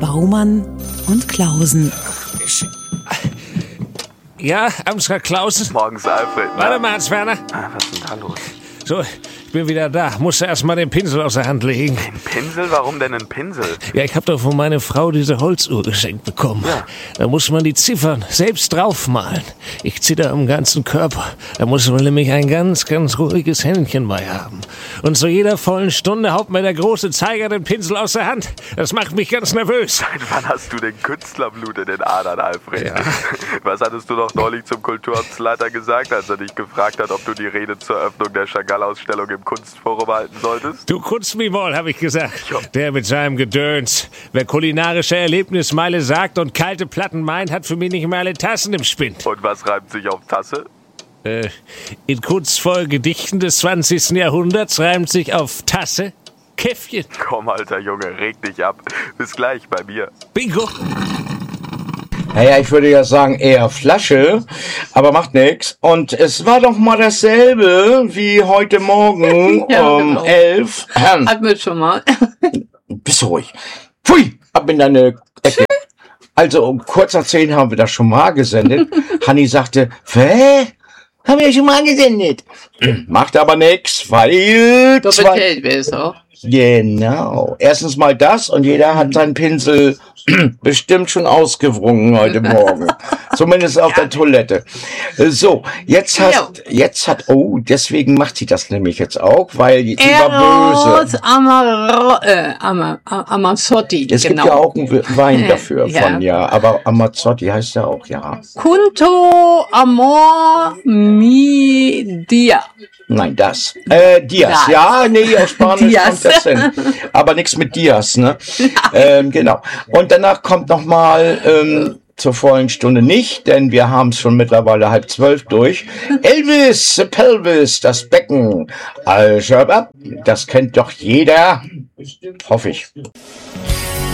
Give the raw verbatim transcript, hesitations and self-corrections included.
Baumann und Klausen. Ja, Amsler Klausen? Morgens, Alfred. Ne? Warte mal, Hans-Werner. Ah, was ist denn da los? So, ich bin wieder da. Musste erst mal den Pinsel aus der Hand legen. Ein Pinsel? Warum denn ein Pinsel? Ja, ich hab doch von meiner Frau diese Holzuhr geschenkt bekommen. Ja. Da muss man die Ziffern selbst draufmalen. Ich zitter am ganzen Körper. Da muss man nämlich ein ganz, ganz ruhiges Händchen bei haben. Und zu jeder vollen Stunde haut mir der große Zeiger den Pinsel aus der Hand. Das macht mich ganz nervös. Seit wann hast du den Künstlerblut in den Adern, Alfred? Ja. Was hattest du doch neulich zum Kulturamtsleiter gesagt, als er dich gefragt hat, ob du die Rede zur Eröffnung der Chagall-Ausstellung im Kunstforum halten solltest? Du kunst mich wohl, hab ich gesagt. Ja. Der mit seinem Gedöns. Wer kulinarische Erlebnismeile sagt und kalte Platten meint, hat für mich nicht mehr alle Tassen im Spind. Und was reimt sich auf Tasse? Äh, in kunstvollen Gedichten des zwanzigsten Jahrhunderts reimt sich auf Tasse Käffchen. Komm, alter Junge, reg dich ab. Bis gleich bei mir. Bingo. Naja, ich würde ja sagen eher Flasche, aber macht nix. Und es war doch mal dasselbe wie heute Morgen Ja, um genau. elf. Ähm, Hatten wir schon mal. bist ruhig. Pfui, ab in deine Ecke. Also um kurz nach zehn haben wir das schon mal gesendet. Hanni sagte, hä? Haben wir schon mal gesendet. Macht aber nix, weil... Doppelt zwei- hält wäre es auch. Genau. Erstens mal das und jeder hat seinen Pinsel bestimmt schon ausgewrungen heute Morgen. Zumindest auf der Toilette. So, jetzt hat, jetzt hat, oh, deswegen macht sie das nämlich jetzt auch, weil sie war Eros böse. Amar äh, Amar Amazzotti, Es genau. gibt ja auch einen Wein dafür Ja. von, ja, aber Amazzotti heißt ja auch, ja. Punto Amor Mi Dia. Nein, das. Äh, Dias. Das. Ja, nee, aus Spanisch Dias. kommt das hin. Aber nichts mit Dias, ne? Ähm, genau. Und danach kommt nochmal ähm, zur vollen Stunde nicht, denn wir haben es schon mittlerweile halb zwölf durch. Elvis, the Pelvis, das Becken. Al-Shabab, das kennt doch jeder. Hoffe ich.